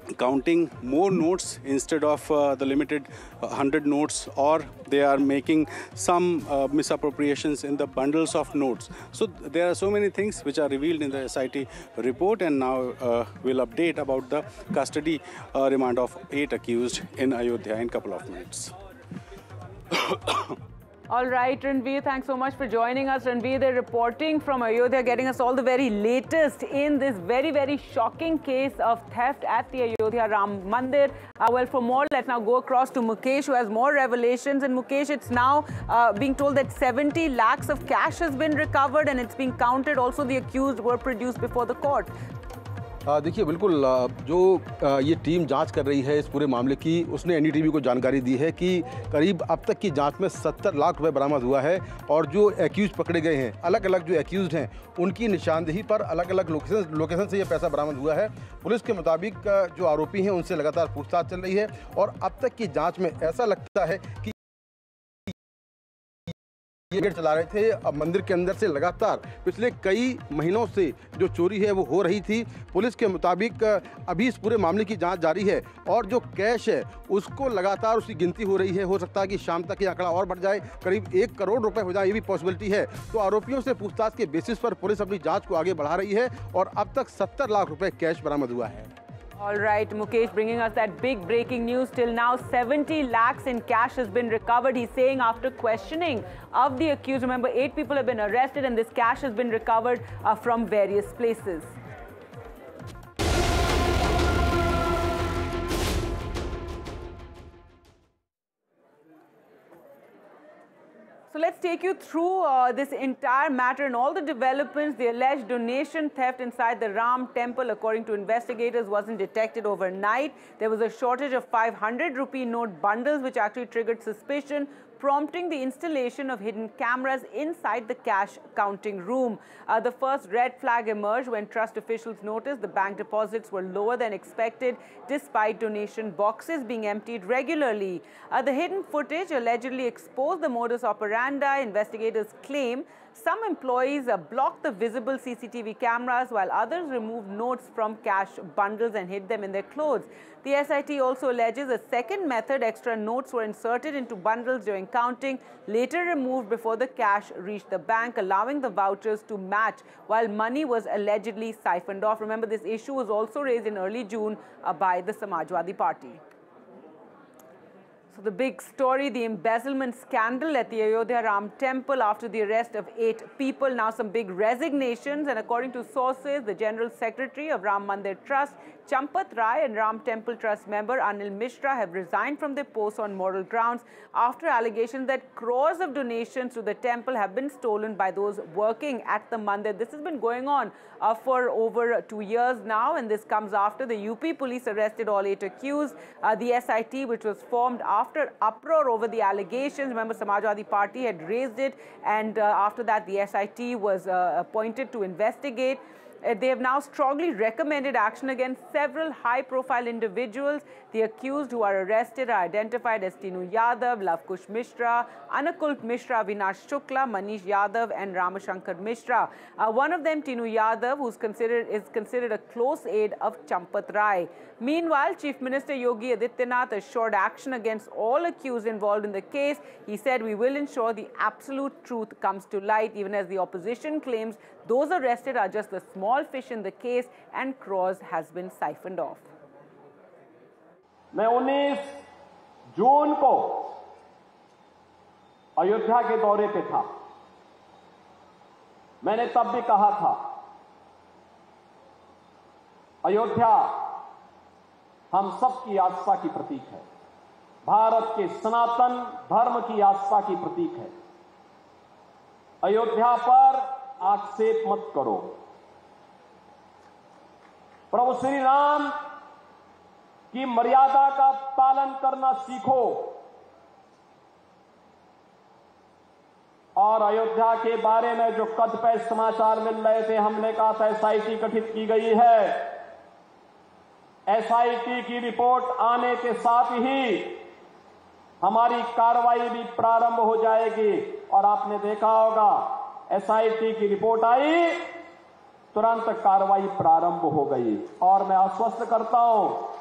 counting more notes instead of the limited 100 notes, or they are making some misappropriations in the bundles of notes. So there are so many things which are revealed in the SIT report, and now we'll update about the custody remand of 8 accused in Ayodhya in a couple of minutes. All right, Ranveer, thanks so much for joining us. Ranveer, they're reporting from Ayodhya, getting us all the very latest in this very, very shocking case of theft at the Ayodhya Ram Mandir. Well, for more, let's now go across to Mukesh, who has more revelations. And Mukesh, it's now being told that 70 lakhs of cash has been recovered and it's being counted. Also, the accused were produced before the court. देखिए बिल्कुल जो ये team जांच कर रही है इस पूरे मामले की, उसने एनडीटीवी को जानकारी दी है कि करीब अब तक की जांच में 70 लाख रुपए बरामद हुआ है, और जो एक्यूज पकड़े गए हैं, अलग अलग जो एक्यूज हैं उनकी निशानदेही पर अलग अलग लोकेशन से ये पैसा बरामद हुआ है। पुलिस के मुताबिक जो आरोपी हैं उनसे लगातार पूछताछ चल रही है, और अब तक की जाँच में ऐसा लगता है कि ये गेट चला रहे थे। अब मंदिर के अंदर से लगातार पिछले कई महीनों से जो चोरी है वो हो रही थी। पुलिस के मुताबिक अभी इस पूरे मामले की जांच जारी है, और जो कैश है उसको लगातार उसकी गिनती हो रही है। हो सकता है कि शाम तक ये आंकड़ा और बढ़ जाए, करीब 1 करोड़ रुपए हो जाए, ये भी पॉसिबिलिटी है। तो आरोपियों से पूछताछ के बेसिस पर पुलिस अपनी जाँच को आगे बढ़ा रही है, और अब तक 70 लाख रुपए कैश बरामद हुआ है। All right, Mukesh bringing us that big breaking news. Till now, 70 lakhs in cash has been recovered. He's saying after questioning of the accused, remember 8 people have been arrested and this cash has been recovered from various places. So let's take you through this entire matter and all the developments. The alleged donation theft inside the Ram temple, according to investigators, wasn't detected overnight. There was a shortage of 500 rupee note bundles, which actually triggered suspicion, prompting the installation of hidden cameras inside the cash counting room. The first red flag emerged when trust officials noticed the bank deposits were lower than expected, despite donation boxes being emptied regularly. The hidden footage allegedly exposed the modus operandi. Investigators claim some employees blocked the visible CCTV cameras, while others removed notes from cash bundles and hid them in their clothes. The SIT also alleges a second method: extra notes were inserted into bundles during counting, later removed before the cash reached the bank, allowing the vouchers to match, while money was allegedly siphoned off. Remember, this issue was also raised in early June by the Samajwadi Party. So the big story, the embezzlement scandal at the Ayodhya Ram temple after the arrest of 8 people. Now some big resignations, and according to sources, the General Secretary of Ram Mandir Trust, Champat Rai, and Ram Temple Trust member Anil Mishra have resigned from their posts on moral grounds after allegations that crores of donations to the temple have been stolen by those working at the mandir. This has been going on for over 2 years now, and this comes after the UP police arrested all 8 accused. The SIT, which was formed after uproar over the allegations, remember Samajwadi Party had raised it, and after that the SIT was appointed to investigate. They have now strongly recommended action against several high-profile individuals. The accused who are arrested are identified as Tinu Yadav, Lavkush Mishra, Anakult Mishra, Vinash Shukla, Manish Yadav, and Ramashankar Mishra. One of them, Tinu Yadav, is considered a close aide of Champat Rai. Meanwhile, Chief Minister Yogi Adityanath assured action against all accused involved in the case. He said, "We will ensure the absolute truth comes to light," even as the opposition claims those arrested are just a small fish in the case and crores has been siphoned off. मैं 19 जून को अयोध्या के दौरे पे था। मैंने तब भी कहा था, अयोध्या हम सबकी आस्था की प्रतीक है, भारत के सनातन धर्म की आस्था की प्रतीक है। अयोध्या पर आक्षेप मत करो। प्रभु श्री राम की मर्यादा का पालन करना सीखो, और अयोध्या के बारे में जो कतिपय समाचार मिल रहे थे, हमने कहा था एसआईटी गठित की गई है। एसआईटी की रिपोर्ट आने के साथ ही हमारी कार्रवाई भी प्रारंभ हो जाएगी, और आपने देखा होगा एसआईटी की रिपोर्ट आई, तुरंत कार्रवाई प्रारंभ हो गई। और मैं आश्वस्त करता हूं